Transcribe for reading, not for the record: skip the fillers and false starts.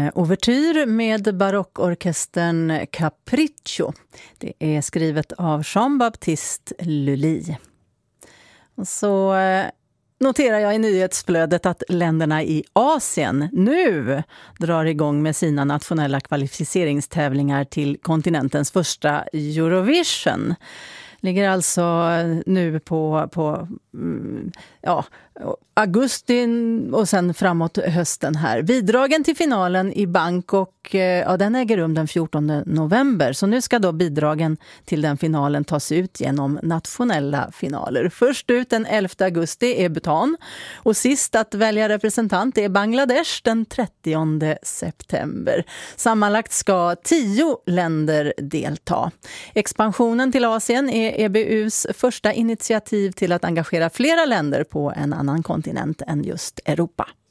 ouvertyr med barockorkestern Capriccio. Det är skrivet av Jean-Baptiste Lully. Och så noterar jag i nyhetsflödet att länderna i Asien nu drar igång med sina nationella kvalificeringstävlingar till kontinentens första Eurovision. Ligger alltså nu på augusti och sen framåt hösten här. Bidragen till finalen i Bangkok, den äger rum den 14 november. Så nu ska då bidragen till den finalen tas ut genom nationella finaler. Först ut den 11 augusti är Bhutan och sist att välja representant är Bangladesh den 30 september. Sammanlagt ska 10 länder delta. Expansionen till Asien är EBUs första initiativ till att engagera flera länder på en annan kontinent än just Europa.